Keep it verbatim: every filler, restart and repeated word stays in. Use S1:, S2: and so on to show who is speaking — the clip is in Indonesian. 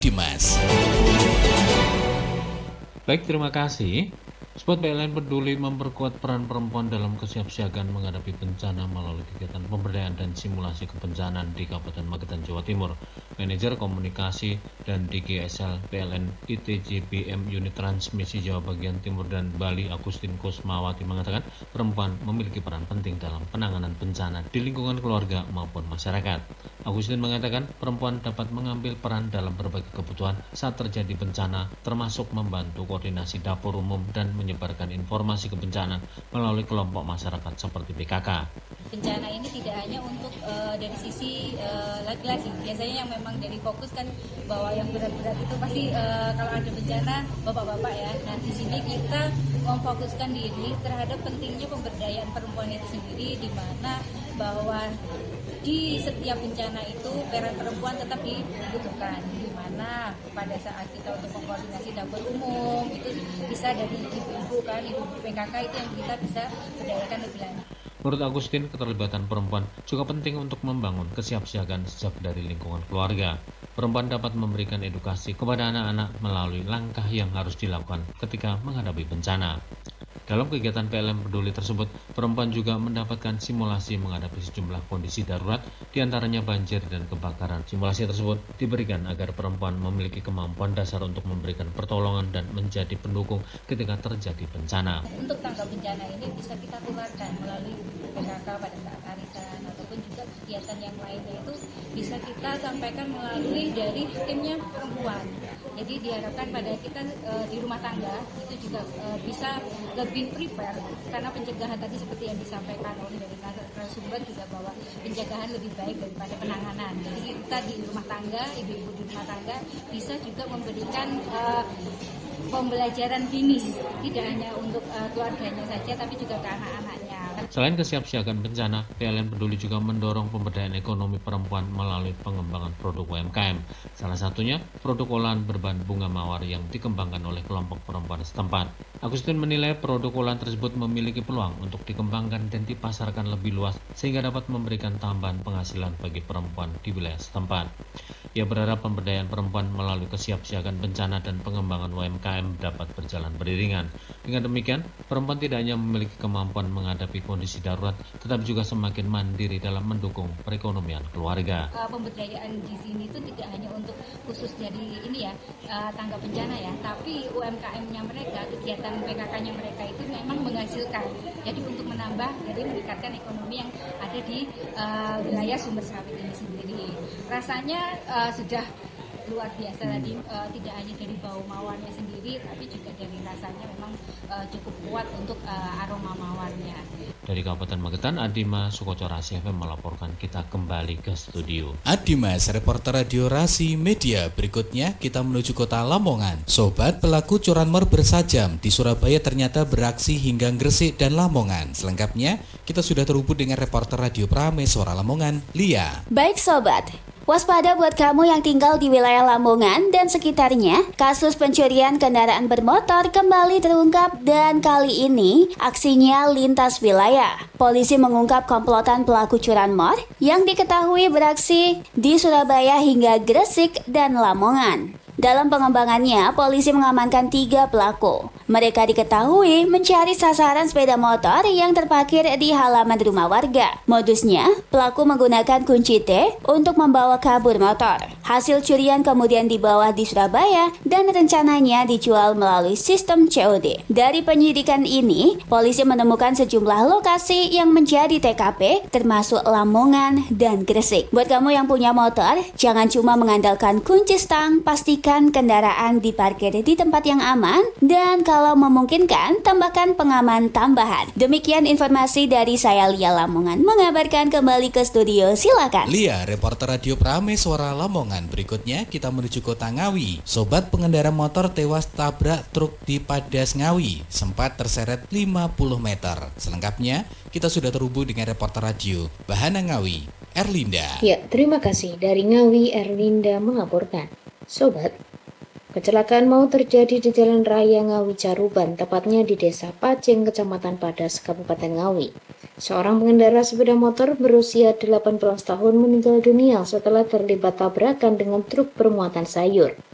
S1: Dimas.
S2: Baik, terima kasih. Spot P L N Peduli memperkuat peran perempuan dalam kesiapsiagaan menghadapi bencana melalui kegiatan pemberdayaan dan simulasi kebencanaan di Kabupaten Magetan, Jawa Timur. Manajer Komunikasi dan D G S L P L N I T J B M Unit Transmisi Jawa Bagian Timur dan Bali Agustin Kusmawati mengatakan perempuan memiliki peran penting dalam penanganan bencana di lingkungan keluarga maupun masyarakat. Agustin mengatakan perempuan dapat mengambil peran dalam berbagai kebutuhan saat terjadi bencana, termasuk membantu koordinasi dapur umum dan menyebarkan informasi kebencanaan melalui kelompok masyarakat seperti P K K.
S3: Bencana ini tidak hanya untuk uh, dari sisi uh, laki-laki, biasanya yang memang dari fokus kan bahwa yang berat-berat itu pasti uh, kalau ada bencana bapak-bapak ya. Nah di sini kita memfokuskan diri terhadap pentingnya pemberdayaan perempuan itu sendiri, di mana bahwa di setiap bencana itu peran perempuan tetap dibutuhkan, di mana pada saat kita untuk mengkoordinasi dapur umum itu bisa dari ibu-ibu kan, ibu-ibu P K K itu yang kita bisa berdayakan lebih lanjut.
S2: Menurut Agustin, keterlibatan perempuan juga penting untuk membangun kesiapsiagaan sejak dari lingkungan keluarga. Perempuan dapat memberikan edukasi kepada anak-anak melalui langkah yang harus dilakukan ketika menghadapi bencana. Dalam kegiatan P L N Peduli tersebut, perempuan juga mendapatkan simulasi menghadapi sejumlah kondisi darurat, diantaranya banjir dan kebakaran. Simulasi tersebut diberikan agar perempuan memiliki kemampuan dasar untuk memberikan pertolongan dan menjadi pendukung ketika terjadi bencana.
S3: Untuk tanggap bencana ini bisa kita tularkan melalui P K K pada saat arisan ataupun juga kegiatan yang lainnya itu bisa kita sampaikan melalui dari timnya perempuan. Jadi diharapkan pada kita e, di rumah tangga itu juga e, bisa lebih prepare, karena pencegahan tadi seperti yang disampaikan oleh dari narasumber juga bahwa pencegahan lebih baik daripada penanganan. Jadi kita di rumah tangga, ibu-ibu di rumah tangga bisa juga memberikan e, pembelajaran dini, tidak hanya untuk uh, keluarganya saja, tapi juga ke anak-anaknya.
S2: Selain kesiapsiagaan bencana, P L N Peduli juga mendorong pemberdayaan ekonomi perempuan melalui pengembangan produk U M K M. Salah satunya produk olahan berbahan bunga mawar yang dikembangkan oleh kelompok perempuan setempat. Agustin menilai produk olahan tersebut memiliki peluang untuk dikembangkan dan dipasarkan lebih luas sehingga dapat memberikan tambahan penghasilan bagi perempuan di wilayah setempat. Ia berharap pemberdayaan perempuan melalui kesiapsiagaan bencana dan pengembangan U M K M dapat berjalan beriringan. Dengan demikian, perempuan tidak hanya memiliki kemampuan menghadapi kondisi darurat, tetapi juga semakin mandiri dalam mendukung perekonomian keluarga.
S3: Uh, pemberdayaan di sini itu tidak hanya untuk khusus dari ini ya uh, tanggap bencana ya, tapi U M K M-nya mereka, kegiatan P K K-nya mereka itu memang menghasilkan. Jadi untuk menambah, jadi meningkatkan ekonomi yang ada di uh, wilayah sumber sawit ini sendiri. Rasanya uh, sudah luar biasa tadi, uh, tidak hanya dari bau mawarnya sendiri, tapi juga dari rasanya memang uh, cukup kuat untuk uh, aroma mawarnya.
S2: Dari Kabupaten Magetan, Adima Sukoco Rasi F M melaporkan. Kita kembali ke studio.
S1: Adimas, reporter radio Rasi Media. Berikutnya kita menuju kota Lamongan. Sobat, pelaku curanmor bersajam di Surabaya ternyata beraksi hingga Gresik dan Lamongan. Selengkapnya kita sudah terhubung dengan reporter radio Prameswara Lamongan, Lia.
S4: Baik sobat, waspada buat kamu yang tinggal di wilayah Lamongan dan sekitarnya. Kasus pencurian kendaraan bermotor kembali terungkap dan kali ini aksinya lintas wilayah. Polisi mengungkap komplotan pelaku curanmor yang diketahui beraksi di Surabaya hingga Gresik dan Lamongan. Dalam pengembangannya, polisi mengamankan tiga pelaku. Mereka diketahui mencari sasaran sepeda motor yang terparkir di halaman rumah warga. Modusnya, pelaku menggunakan kunci T untuk membawa kabur motor. Hasil curian kemudian dibawa di Surabaya dan rencananya dijual melalui sistem C O D. Dari penyidikan ini, polisi menemukan sejumlah lokasi yang menjadi T K P, termasuk Lamongan dan Gresik. Buat kamu yang punya motor, jangan cuma mengandalkan kunci stang, pastikan kendaraan diparkir di tempat yang aman, dan kalau memungkinkan, tambahkan pengaman tambahan. Demikian informasi dari saya, Lia Lamongan, mengabarkan. Kembali ke studio, silakan.
S1: Lia, reporter radio Prameswara Lamongan. Berikutnya kita menuju kota Ngawi. Sobat, pengendara motor tewas tabrak truk di Padas Ngawi, sempat terseret lima puluh meter. Selengkapnya kita sudah terhubung dengan reporter radio Bahana Ngawi, Erlinda.
S5: Ya, terima kasih. Dari Ngawi, Erlinda mengabarkan. Sobat, kecelakaan mau terjadi di Jalan Raya Ngawi Caruban, tepatnya di Desa Paceng, Kecamatan Padas, Kabupaten Ngawi. Seorang pengendara sepeda motor berusia delapan belas tahun meninggal dunia setelah terlibat tabrakan dengan truk bermuatan sayur.